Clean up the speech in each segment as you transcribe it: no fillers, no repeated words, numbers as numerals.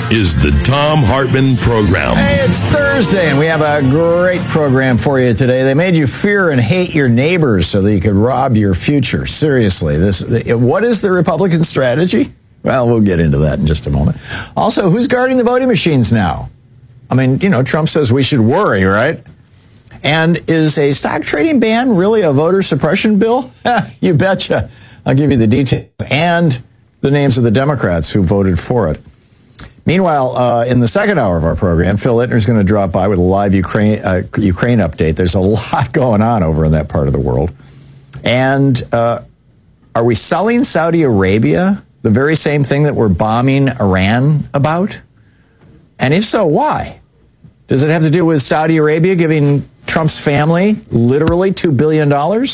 is the Thom Hartmann Program. Hey, it's Thursday, and we have a great program for you today. They made you fear and hate your neighbors so that you could rob your future. Seriously, what is the Republican strategy? Well, we'll get into that in just a moment. Also, who's guarding the voting machines now? I mean, Trump says we should worry, right? And is a stock trading ban really a voter suppression bill? You betcha. I'll give you the details and the names of the Democrats who voted for it. Meanwhile, in the second hour of our program, Phil Ittner is going to drop by with a live Ukraine update. There's a lot going on over in that part of the world. And are we selling Saudi Arabia the very same thing that we're bombing Iran about? And if so, why? Does it have to do with Saudi Arabia giving Trump's family literally $2 billion?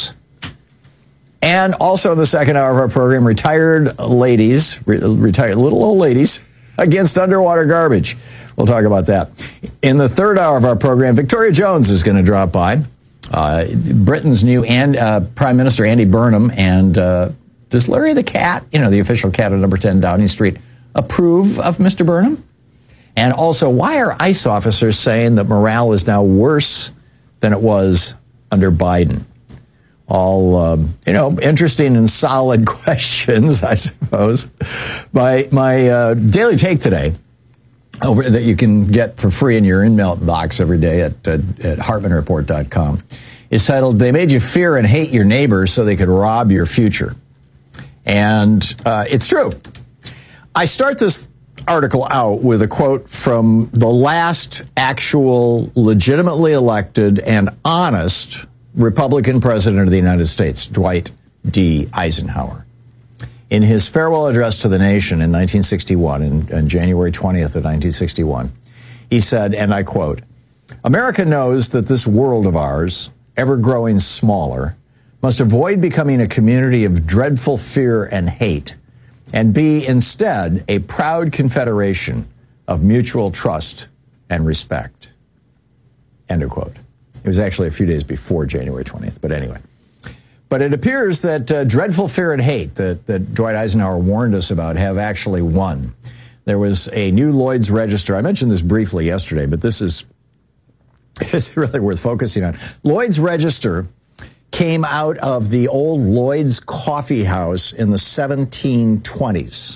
And also in the second hour of our program, retired little old ladies against underwater garbage. We'll talk about that. In the third hour of our program, Victoria Jones is going to drop by. Britain's new Prime Minister, Andy Burnham, and does Larry the cat, the official cat at number 10 Downing Street, approve of Mr. Burnham? And also, why are ICE officers saying that morale is now worse than it was under Biden? All, interesting and solid questions, I suppose. My daily take today, that you can get for free in your email box every day at HartmannReport.com, is titled, "They Made You Fear and Hate Your Neighbors So They Could Rob Your Future." And it's true. I start this article out with a quote from the last actual legitimately elected and honest Republican president of the United States, Dwight D. Eisenhower. In his farewell address to the nation in 1961, on January 20th of 1961, he said, and I quote, "America knows that this world of ours, ever growing smaller, must avoid becoming a community of dreadful fear and hate, and be instead a proud confederation of mutual trust and respect." End of quote. It was actually a few days before January 20th, but anyway. But it appears that dreadful fear and hate that Dwight Eisenhower warned us about have actually won. There was a new Lloyd's Register. I mentioned this briefly yesterday, but this is really worth focusing on. Lloyd's Register came out of the old Lloyd's Coffee House in the 1720s.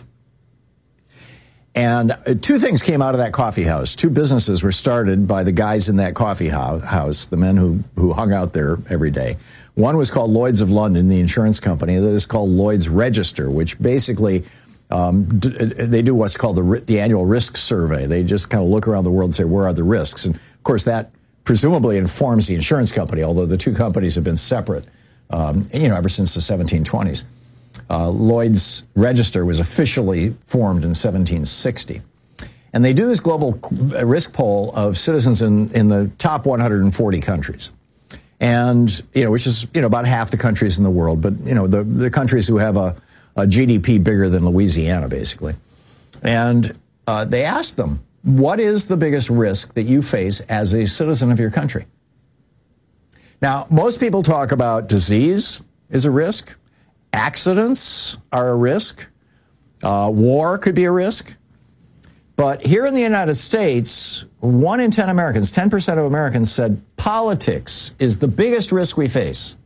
And two things came out of that coffee house. Two businesses were started by the guys in that coffee house, the men who hung out there every day. One was called Lloyd's of London, the insurance company. The other is called Lloyd's Register, which basically they do what's called the annual risk survey. They just kind of look around the world and say, where are the risks? And, of course, that presumably informs the insurance company, although the two companies have been separate, ever since the 1720s. Lloyd's Register was officially formed in 1760. And they do this global risk poll of citizens in the top 140 countries. And, which is, about half the countries in the world, but, the countries who have a GDP bigger than Louisiana, basically. And they asked them, what is the biggest risk that you face as a citizen of your country? Now, most people talk about disease is a risk. Accidents are a risk. War could be a risk. But here in the United States, 1 in 10 Americans, 10% of Americans said politics is the biggest risk we face.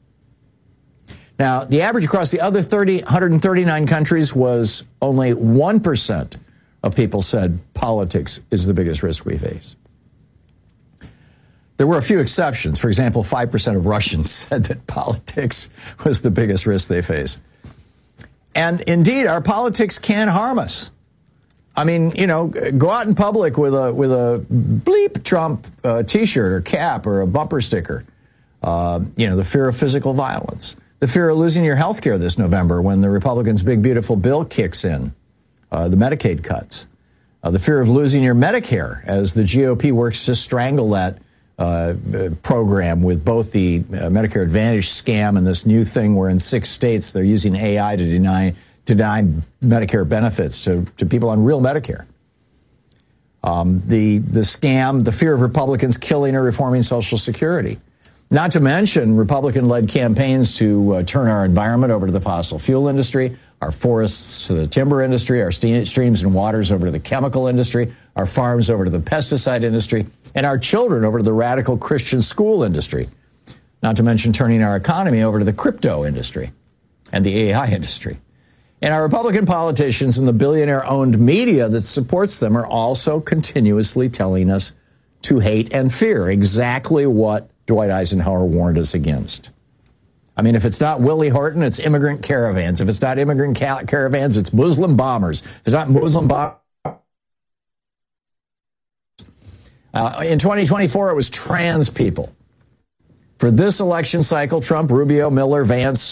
Now, the average across the other 139 countries was only 1% of people said politics is the biggest risk we face. There were a few exceptions. For example, 5% of Russians said that politics was the biggest risk they face. And indeed, our politics can harm us. I mean, go out in public with a bleep Trump T-shirt or cap or a bumper sticker. The fear of physical violence, the fear of losing your health care this November when the Republicans' big, beautiful bill kicks in, the Medicaid cuts, the fear of losing your Medicare as the GOP works to strangle that program with both the Medicare Advantage scam and this new thing where in 6 states they're using AI to deny Medicare benefits to people on real Medicare. The scam, the fear of Republicans killing or reforming Social Security. Not to mention Republican-led campaigns to turn our environment over to the fossil fuel industry, our forests to the timber industry, our streams and waters over to the chemical industry, our farms over to the pesticide industry, and our children over to the radical Christian school industry. Not to mention turning our economy over to the crypto industry and the AI industry. And our Republican politicians and the billionaire-owned media that supports them are also continuously telling us to hate and fear, exactly what Dwight Eisenhower warned us against. I mean, if it's not Willie Horton, it's immigrant caravans. If it's not immigrant caravans, it's Muslim bombers. If it's not Muslim bombers, in 2024, it was trans people. For this election cycle, Trump, Rubio, Miller, Vance,